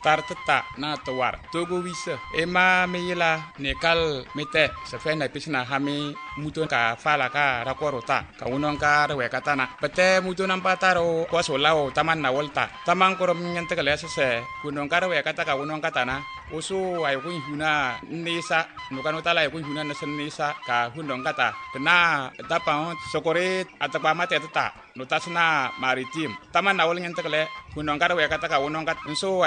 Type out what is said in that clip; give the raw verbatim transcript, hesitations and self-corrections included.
tartata na tawar togo wisa ema meyila nekal mete se fe na pisna hami muto ka fala ka rakorota ka unon ka rewe katana pete muto nan pataro ko solao taman na volta taman korom nyante kale se kunon ka rewe kata ka unon katana oso ay kun huna nisa no kanota la kun huna na nisa ka hundon kata na tapa sokore atapa mate tata no tasna maritim taman na wol nyante kale kunon ka rewe kata ka unon kat so